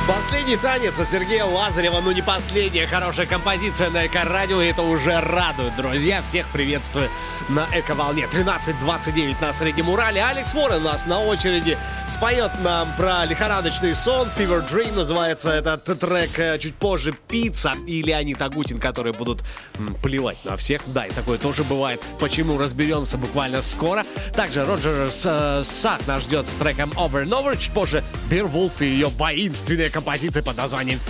Последний танец от Сергея Лазарева, ну не последняя хорошая композиция на Эко-радио, и это уже радует, друзья. Всех приветствую на Эко-волне. 13:29 на Среднем Урале. Алекс Уоррен у нас на очереди споет нам про лихорадочный сон. Fever Dream называется этот трек. Чуть позже Пицца и Леонид Агутин, которые будут плевать на всех. Да, и такое тоже бывает. Почему, разберемся буквально скоро. Также Роджер Сак нас ждет с треком Over and Over. Чуть позже Beowulf и ее воинственная композиция под названием